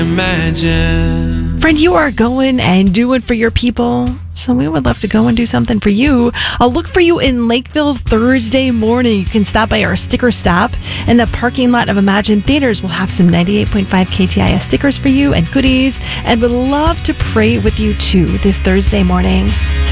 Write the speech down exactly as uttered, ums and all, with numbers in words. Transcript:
Imagine. Friend, you are going and doing for your people, so we would love to go and do something for you. I'll look for you in Lakeville Thursday morning. You can stop by our sticker stop in the parking lot of Imagine Theaters. We'll have some ninety-eight point five K T I S stickers for you and goodies, and would love to pray with you too this Thursday morning.